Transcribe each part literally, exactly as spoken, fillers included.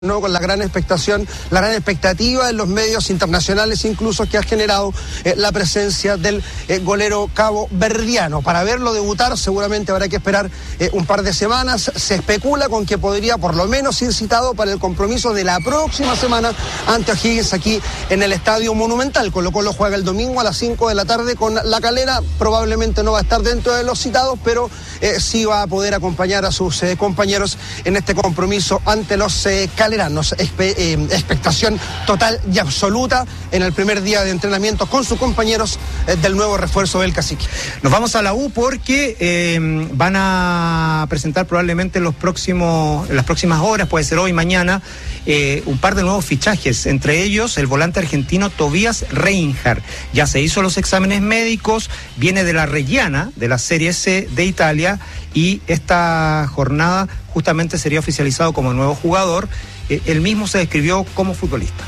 No, con la gran expectación, la gran expectativa en los medios internacionales incluso que ha generado eh, la presencia del eh, golero caboverdiano. Para verlo debutar seguramente habrá que esperar eh, un par de semanas. Se especula con que podría por lo menos ir citado para el compromiso de la próxima semana ante O'Higgins aquí en el Estadio Monumental. Colo Colo juega el domingo a las cinco de la tarde con La Calera. Probablemente no va a estar dentro de los citados, pero eh, sí va a poder acompañar a sus eh, compañeros en este compromiso ante los eh, caleranos. Espe eh, expectación total y absoluta en el primer día de entrenamiento con sus compañeros eh, del nuevo refuerzo del Cacique. Nos vamos a la U porque eh, van a presentar probablemente en los próximos, en las próximas horas, puede ser hoy, mañana, eh, un par de nuevos fichajes, entre ellos el volante argentino Tobias Reinhardt. Ya se hizo los exámenes médicos, viene de la Reggiana, de la Serie C de Italia, y esta jornada justamente sería oficializado como nuevo jugador. Eh, él mismo se describió como futbolista.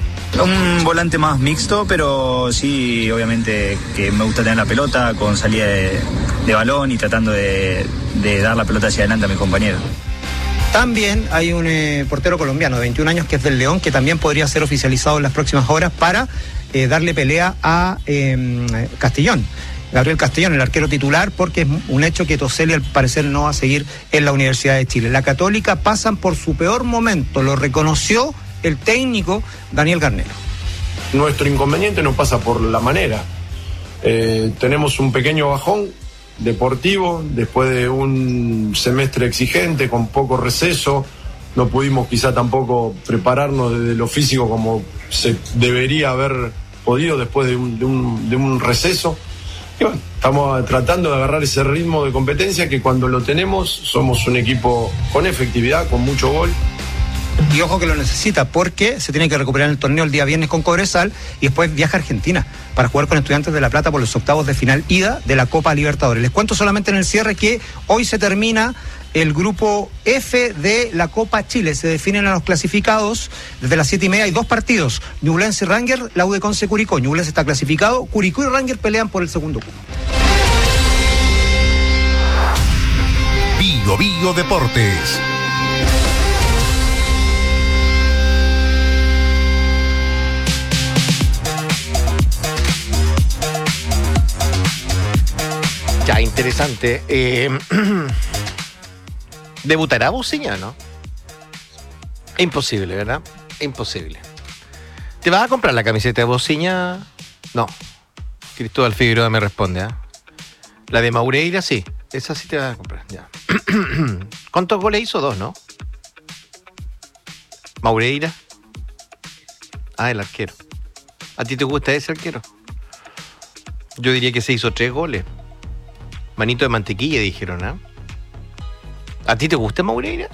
Un volante más mixto, pero sí, obviamente que me gusta tener la pelota con salida de, de balón y tratando de, de dar la pelota hacia adelante a mis compañeros. También hay un eh, portero colombiano de veintiún años que es del León, que también podría ser oficializado en las próximas horas para eh, darle pelea a eh, Castellón. Gabriel Castellón, el arquero titular, porque es un hecho que Toselli al parecer no va a seguir en la Universidad de Chile. La Católica pasan por su peor momento, lo reconoció el técnico Daniel Garnero. Nuestro inconveniente no pasa por la manera. Eh, tenemos un pequeño bajón deportivo después de un semestre exigente con poco receso. No pudimos quizá tampoco prepararnos desde lo físico como se debería haber podido después de un, de un, de un receso. Y bueno, estamos tratando de agarrar ese ritmo de competencia que cuando lo tenemos somos un equipo con efectividad, con mucho gol. Y ojo que lo necesita porque se tiene que recuperar el torneo el día viernes con Cobresal y después viaja a Argentina para jugar con Estudiantes de La Plata por los octavos de final ida de la Copa Libertadores. Les cuento solamente en el cierre que hoy se termina el grupo F de la Copa Chile. Se definen a los clasificados desde las siete y media. Hay dos partidos, Ñublense y Ranger, la U de Conce Curicó. Ñublense está clasificado, Curicó y Ranger pelean por el segundo cupo. Bio Bio Deportes. Ya, interesante. Eh, ¿Debutará Bociña, no? Imposible, ¿verdad? Imposible. ¿Te vas a comprar la camiseta de Bociña? No. Cristóbal Figueroa me responde, ¿ah? ¿eh? La de Maureira, sí. Esa sí te vas a comprar, ya. ¿Cuántos goles hizo? Dos, ¿no? Maureira. Ah, el arquero. ¿A ti te gusta ese arquero? Yo diría que se hizo tres goles. Manito de mantequilla, dijeron, ¿ah? ¿eh? ¿A ti te gusta Maureira?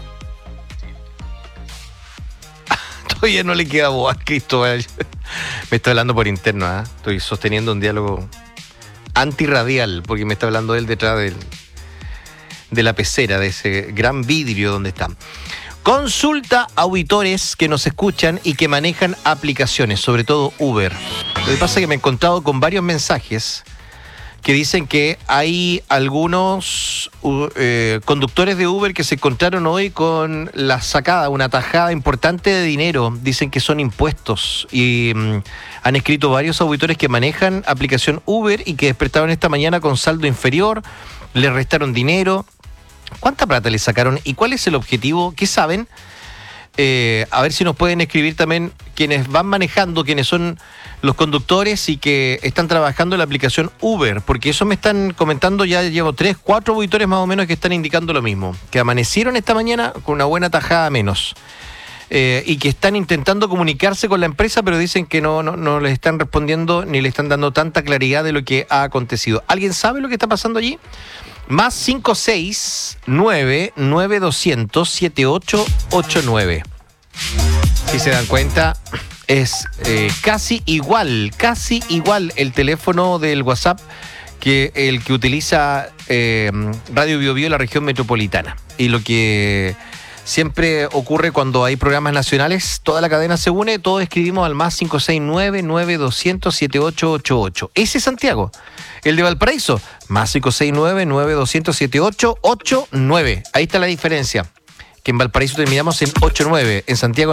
Todavía no le queda voz a Cristóbal. Me está hablando por interno, ¿ah? ¿eh? Estoy sosteniendo un diálogo antirradial, porque me está hablando él detrás del, de la pecera, de ese gran vidrio donde están. Consulta auditores que nos escuchan y que manejan aplicaciones, sobre todo Uber. Lo que pasa es que me he encontrado con varios mensajes que dicen que hay algunos uh, eh, conductores de Uber que se encontraron hoy con la sacada, una tajada importante de dinero. Dicen que son impuestos y um, han escrito varios auditores que manejan aplicación Uber y que despertaron esta mañana con saldo inferior, le restaron dinero. ¿Cuánta plata le sacaron y cuál es el objetivo? ¿Qué saben? Eh, a ver si nos pueden escribir también quienes van manejando, quienes son los conductores y que están trabajando en la aplicación Uber, porque eso me están comentando, ya llevo tres, cuatro auditores más o menos que están indicando lo mismo, que amanecieron esta mañana con una buena tajada menos eh, y que están intentando comunicarse con la empresa, pero dicen que no, no, no les están respondiendo ni le están dando tanta claridad de lo que ha acontecido. ¿Alguien sabe lo que está pasando allí? Más cinco seis nueve nueve dos cero cero siete ocho ocho nueve. Si se dan cuenta, es eh, casi igual, casi igual el teléfono del WhatsApp que el que utiliza eh, Radio Bio Bio en la región metropolitana. Y lo que siempre ocurre cuando hay programas nacionales, toda la cadena se une, todos escribimos al más cinco seis nueve nueve dos cero cero siete ocho ocho ocho. Ese es Santiago. El de Valparaíso, más cinco seis nueve nueve dos cero cero siete ocho ocho nueve. Ahí está la diferencia. que en Valparaíso terminamos en ocho nueve, en Santiago